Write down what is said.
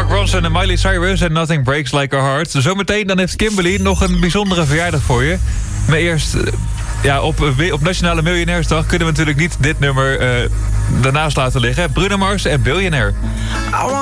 Mark Ronson en Miley Cyrus en Nothing Breaks Like a Heart. Zometeen dan heeft Kimberly nog een bijzondere verjaardag voor je. Maar eerst, op Nationale Miljonairsdag kunnen we natuurlijk niet dit nummer daarnaast laten liggen. Bruno Mars en Billionaire.